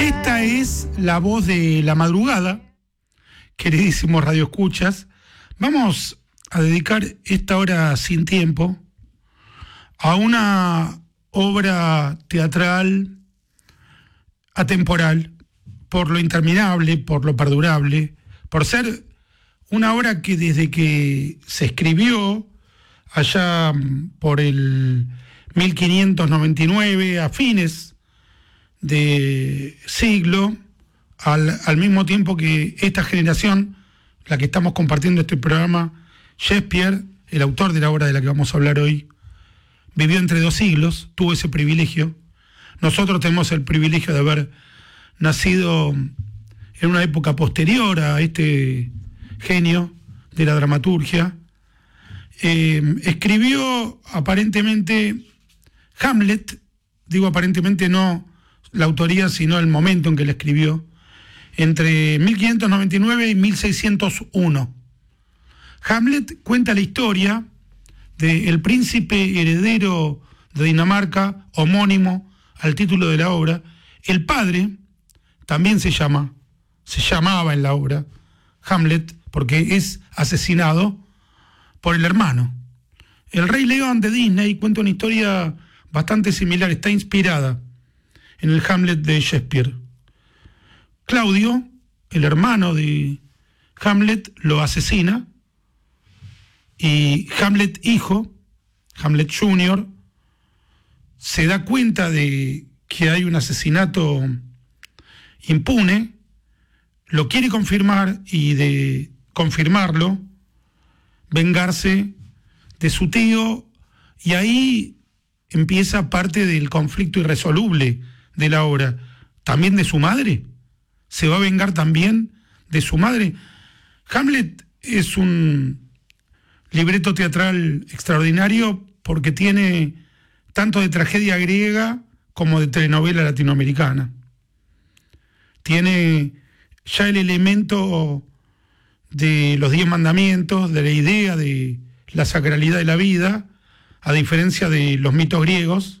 Esta es la voz de la madrugada, queridísimos radioescuchas. Vamos a dedicar esta hora sin tiempo a una obra teatral atemporal, por lo interminable, por lo perdurable, por ser una obra que desde que se escribió allá por el 1599, a fines de siglo, al mismo tiempo que esta generación, la que estamos compartiendo este programa, Shakespeare, el autor de la obra de la que vamos a hablar hoy, vivió entre dos siglos, tuvo ese privilegio. Nosotros tenemos el privilegio de haber nacido en una época posterior a este genio de la dramaturgia. Escribió aparentemente Hamlet, digo aparentemente no la autoría, sino el momento en que la escribió, entre 1599 y 1601. Hamlet cuenta la historia del príncipe heredero de Dinamarca, homónimo al título de la obra. El padre también se llamaba en la obra Hamlet, porque es asesinado por el hermano. El Rey León de Disney cuenta una historia bastante similar, está inspirada en el Hamlet de Shakespeare. Claudio, el hermano de Hamlet, lo asesina, y Hamlet hijo, Hamlet Jr., se da cuenta de que hay un asesinato impune, lo quiere confirmar, y de confirmarlo, vengarse de su tío, y ahí empieza parte del conflicto irresoluble de la obra. También de su madre, se va a vengar también de su madre. Hamlet es un libreto teatral extraordinario porque tiene tanto de tragedia griega como de telenovela latinoamericana. Tiene ya el elemento de los 10 mandamientos, de la idea de la sacralidad de la vida, a diferencia de los mitos griegos,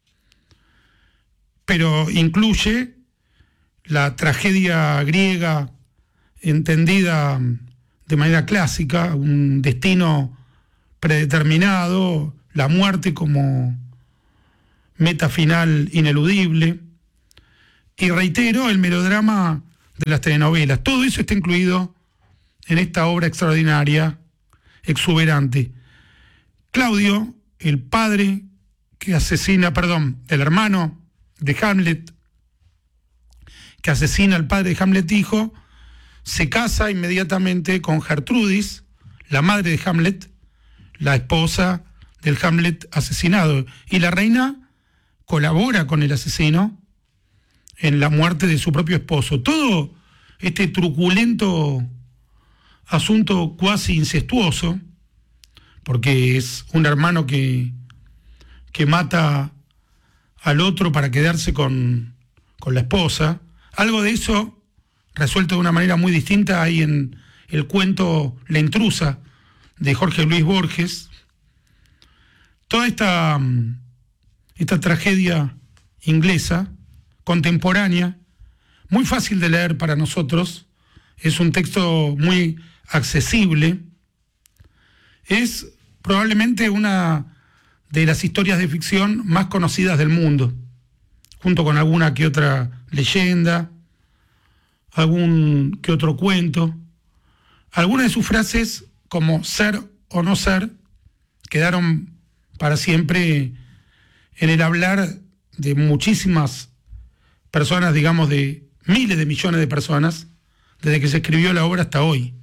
pero incluye la tragedia griega entendida de manera clásica, un destino predeterminado, la muerte como meta final ineludible, y reitero, el melodrama de las telenovelas. Todo eso está incluido en esta obra extraordinaria, exuberante. Claudio, el padre que asesina, el hermano de Hamlet, que asesina al padre de Hamlet hijo, se casa inmediatamente con Gertrudis, la madre de Hamlet, la esposa del Hamlet asesinado, y la reina colabora con el asesino en la muerte de su propio esposo. Todo este truculento asunto cuasi incestuoso, porque es un hermano que mata al otro para quedarse con la esposa. Algo de eso, resuelto de una manera muy distinta, hay en el cuento La intrusa, de Jorge Luis Borges. Toda esta tragedia inglesa, contemporánea, muy fácil de leer para nosotros, es un texto muy accesible, es probablemente una de las historias de ficción más conocidas del mundo, junto con alguna que otra leyenda, algún que otro cuento. Algunas de sus frases, como ser o no ser, quedaron para siempre en el hablar de muchísimas personas, digamos de miles de millones de personas, desde que se escribió la obra hasta hoy.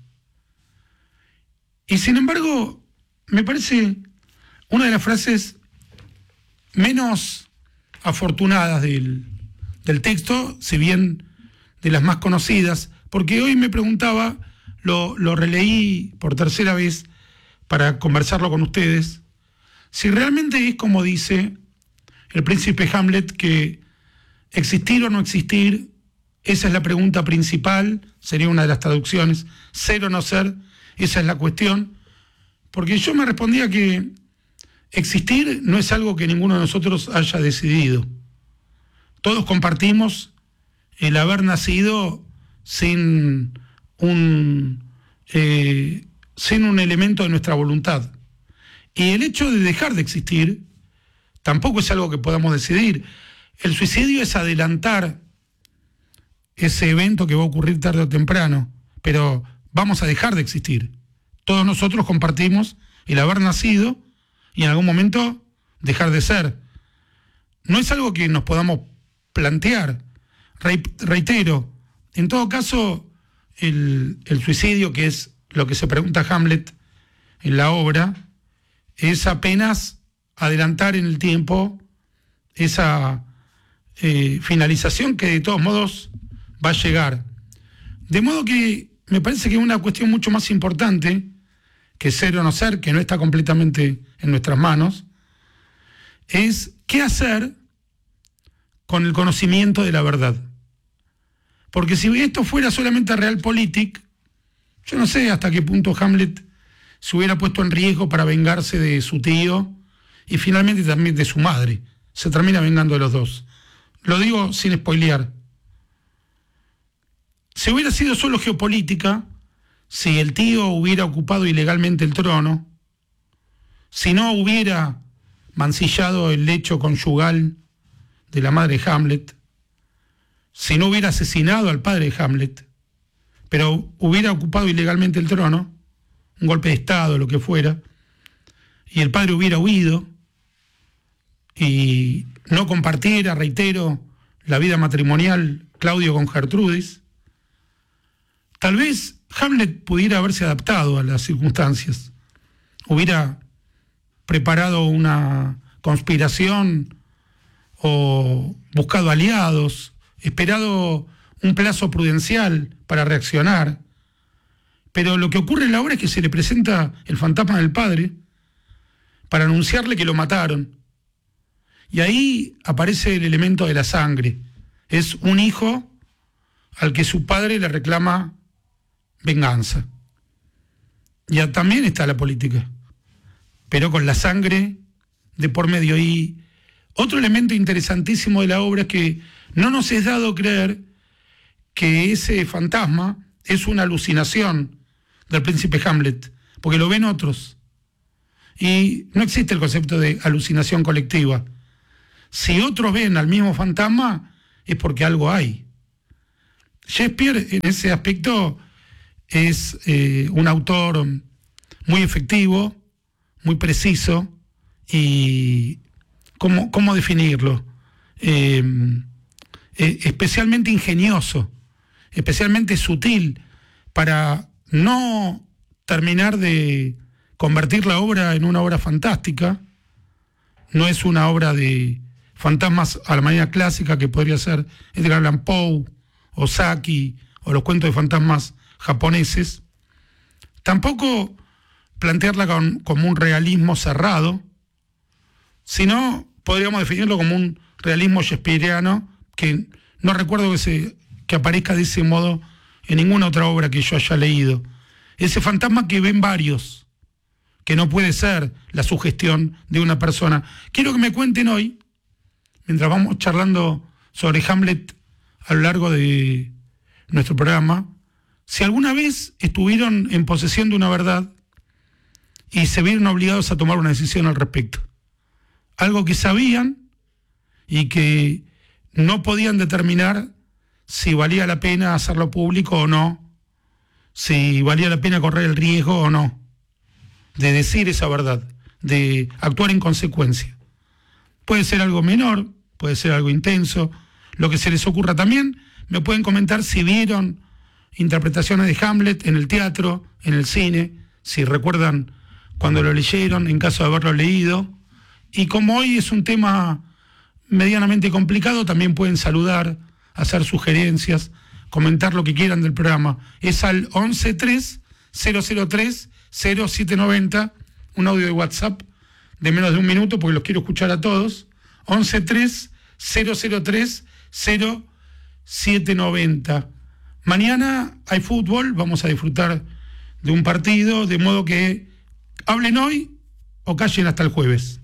Y sin embargo, me parece una de las frases menos afortunadas del texto, si bien de las más conocidas, porque hoy me preguntaba, lo releí por tercera vez para conversarlo con ustedes, si realmente es como dice el príncipe Hamlet, que existir o no existir, esa es la pregunta principal, sería una de las traducciones, ser o no ser, esa es la cuestión, porque yo me respondía que existir no es algo que ninguno de nosotros haya decidido. Todos compartimos el haber nacido sin un elemento de nuestra voluntad. Y el hecho de dejar de existir tampoco es algo que podamos decidir. El suicidio es adelantar ese evento que va a ocurrir tarde o temprano, pero vamos a dejar de existir. Todos nosotros compartimos el haber nacido y en algún momento dejar de ser. No es algo que nos podamos plantear. Reitero, en todo caso, el suicidio, que es lo que se pregunta Hamlet en la obra, es apenas adelantar en el tiempo esa finalización que de todos modos va a llegar. De modo que me parece que es una cuestión mucho más importante que ser o no ser, que no está completamente en nuestras manos, es qué hacer con el conocimiento de la verdad. Porque si esto fuera solamente realpolitik, yo no sé hasta qué punto Hamlet se hubiera puesto en riesgo para vengarse de su tío y finalmente también de su madre. Se termina vengando de los dos. Lo digo sin spoilear. Si hubiera sido solo geopolítica, si el tío hubiera ocupado ilegalmente el trono, si no hubiera mancillado el lecho conyugal de la madre de Hamlet, si no hubiera asesinado al padre de Hamlet, pero hubiera ocupado ilegalmente el trono, un golpe de estado, lo que fuera, y el padre hubiera huido y no compartiera, reitero, la vida matrimonial Claudio con Gertrudis, tal vez Hamlet pudiera haberse adaptado a las circunstancias, hubiera preparado una conspiración o buscado aliados, esperado un plazo prudencial para reaccionar. Pero lo que ocurre en la obra es que se le presenta el fantasma del padre para anunciarle que lo mataron. Y ahí aparece el elemento de la sangre. Es un hijo al que su padre le reclama venganza. Ya también está la política, pero con la sangre de por medio. Y otro elemento interesantísimo de la obra es que no nos es dado creer que ese fantasma es una alucinación del príncipe Hamlet, porque lo ven otros. Y no existe el concepto de alucinación colectiva. Si otros ven al mismo fantasma, es porque algo hay. Shakespeare, en ese aspecto, es un autor muy efectivo, muy preciso, y ¿cómo definirlo? Especialmente ingenioso, especialmente sutil, para no terminar de convertir la obra en una obra fantástica. No es una obra de fantasmas a la manera clásica que podría ser Edgar Allan Poe o Saki o los cuentos de fantasmas japoneses. Tampoco plantearla como un realismo cerrado, sino podríamos definirlo como un realismo shakespeariano, que no recuerdo que aparezca de ese modo en ninguna otra obra que yo haya leído. Ese fantasma que ven varios, que no puede ser la sugestión de una persona. Quiero que me cuenten hoy, mientras vamos charlando sobre Hamlet a lo largo de nuestro programa, si alguna vez estuvieron en posesión de una verdad y se vieron obligados a tomar una decisión al respecto. Algo que sabían y que no podían determinar si valía la pena hacerlo público o no, si valía la pena correr el riesgo o no de decir esa verdad, de actuar en consecuencia. Puede ser algo menor, puede ser algo intenso, lo que se les ocurra. También me pueden comentar si vieron interpretaciones de Hamlet en el teatro, en el cine, si recuerdan cuando lo leyeron, en caso de haberlo leído. Y como hoy es un tema medianamente complicado, también pueden saludar, hacer sugerencias, comentar lo que quieran del programa. Es al 1130030790, un audio de WhatsApp de menos de un minuto porque los quiero escuchar a todos. 1130030790. Mañana hay fútbol, vamos a disfrutar de un partido, de modo que hablen hoy o callen hasta el jueves.